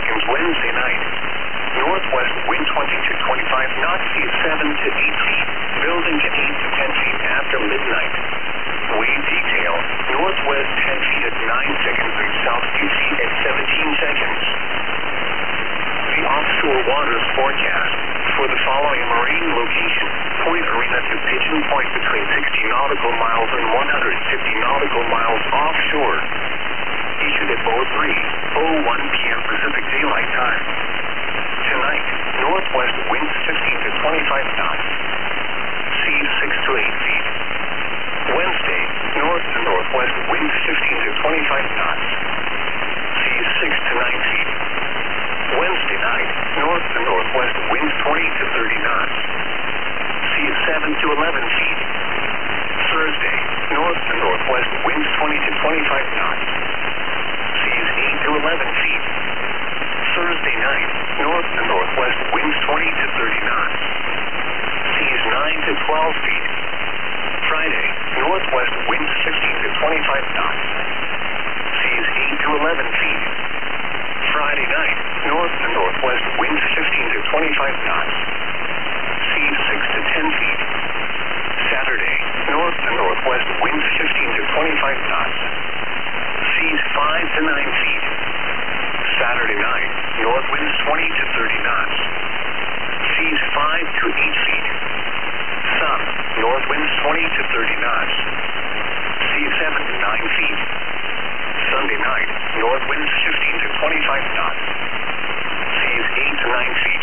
seconds Wednesday night. Northwest wind 20 to 25 knots, seas 7 to 8 feet, building to 8 to 10 feet after midnight. Wave detail, northwest 10 feet at 9 seconds and south 2 feet at 17 seconds. The offshore waters forecast for the following marine location: Point Arena to Pigeon Point between 60 nautical miles and 150 nautical miles offshore. Issued at 03:01 p.m. Pacific Daylight Time. Tonight, northwest winds 15 to 25 knots. Seas 6 to 8 feet. Wednesday, north to northwest winds 15 to 25 knots. Seas 6 to 9 feet. Wednesday night, north to northwest winds 20 to 30 knots. Seas 7 to 11 feet. Thursday, north to northwest winds 20 to 25 knots. Seas 8 to 11 feet. Thursday night, north to northwest winds 20 to 30 knots. Seas 9 to 12 feet. Friday, northwest winds 16 to 25 knots. Seas 8 to 11 feet. Friday night, north to northwest winds 15 to 25 knots. Seas 6 to 10 feet. Saturday, north to northwest winds 15 to 25 knots. Seas 5 to 9 feet. Saturday night, north winds 20 to 30 knots. Seas 5 to 8 feet. Sun, north winds 20 to 30 knots. Seas 7 to 9 feet. Sunday night, north winds 15 to 25 knots. Seas 8 to 9 feet.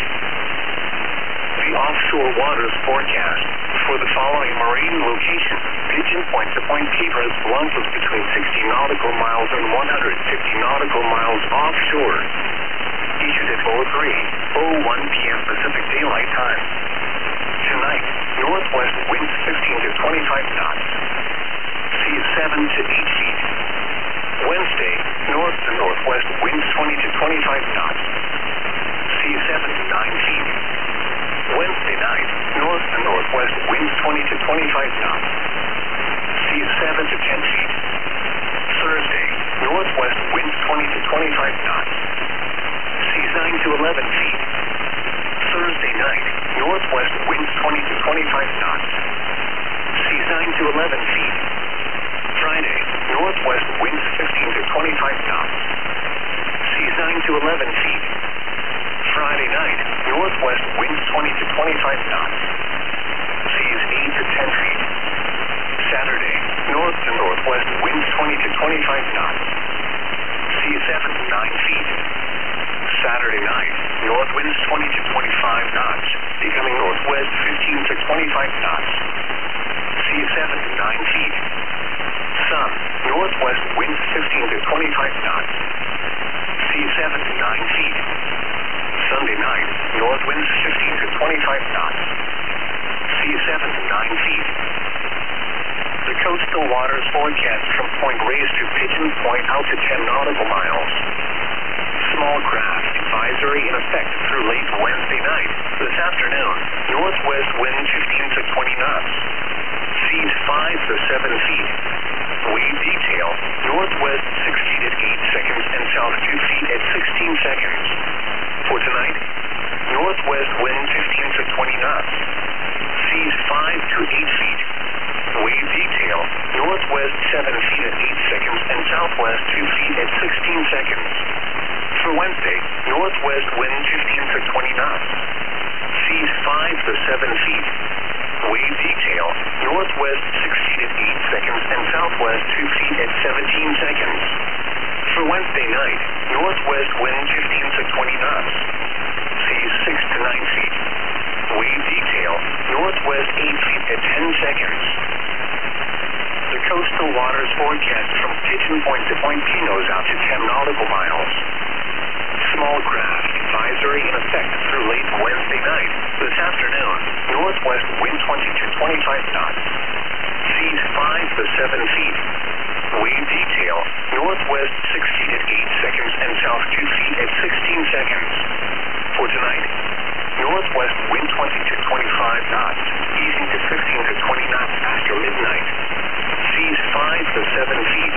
The offshore waters forecast for the following marine location: Pigeon Point to Point Pedras Blancas between 60 nautical miles and 150 nautical miles offshore. Issued at 03:01 p.m. Pacific Daylight Time. Tonight, northwest winds 15 to 25 knots. Seas 7 to 8 feet. Wednesday, north to northwest winds 20 to 25 knots. Seas 7 to 9 feet. Wednesday night, north to northwest winds 20 to 25 knots. Seas 7 to 10 feet. Thursday, northwest winds 20 to 25 knots. Seas 9 to 11 feet. Thursday night, northwest winds 20 to 25 knots. Seas 9 to 11 feet. Friday, northwest winds 15 to 25 knots. Seas 9 to 11 feet. Friday night, northwest winds 20 to 25 knots. Seas 8 to 10 feet. Saturday, north to northwest winds 20 to 25 knots. Seas 7 to 9 feet. Saturday night, north winds 20 to 25 knots, becoming northwest 15 to 25 knots. Seas 7 to 9 feet. Sun, northwest winds 15 to 25 knots. Seas 7 to 9 feet. Sunday night, north winds 15 to 25 knots. Seas 7 to 9 feet. The coastal waters forecast from Point Reyes to Pigeon Point out to 10 nautical miles. Small craft advisory in effect through late Wednesday night. This afternoon, northwest wind 15 to 20 knots. Seas 5 to 7 feet. Wave detail, northwest 6 feet at 8 seconds and south 2 feet at 16 seconds. For tonight, northwest wind 15 to 20 knots. Seas 5 to 8 feet. Wave detail, northwest 7 feet at 8 seconds and southwest 2 feet at 16 seconds. For Wednesday, northwest wind 15 to 20 knots. Seas 5 to 7 feet. Wave detail, northwest 6 feet at 8 seconds and southwest 2 feet at 17 seconds. For Wednesday night, northwest wind 15 to 20 knots. Seas 6 to 9 feet. Wave detail, northwest 8 feet at 10 seconds. The coastal waters forecast from Pigeon Point to Point Pinos out to 10 nautical miles. Small craft advisory in effect through late Wednesday night. This afternoon, northwest wind 20 to 25 knots. Seas 5 to 7 feet. Wave detail, northwest 6 feet at 8 seconds and south 2 feet at 16 seconds. For tonight, northwest wind 20 to 25 knots, easing to 15 to 20 knots after midnight. Seas 5 to 7 feet.